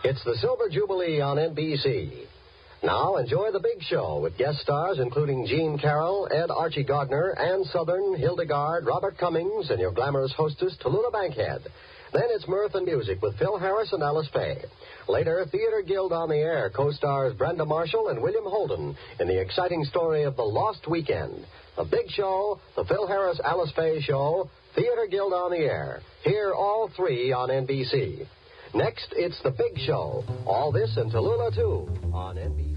It's the Silver Jubilee on NBC. Now enjoy The Big Show with guest stars including Gene Carroll, Ed Archie Gardner, Ann Southern, Hildegard, Robert Cummings, and your glamorous hostess, Tallulah Bankhead. Then it's mirth and music with Phil Harris and Alice Faye. Later, Theater Guild on the Air co-stars Brenda Marshall and William Holden in the exciting story of The Lost Weekend. The Big Show, The Phil Harris Alice Faye Show, Theater Guild on the Air. Hear all three on NBC. Next, it's The Big Show. All this and Tallulah, too, on NBC.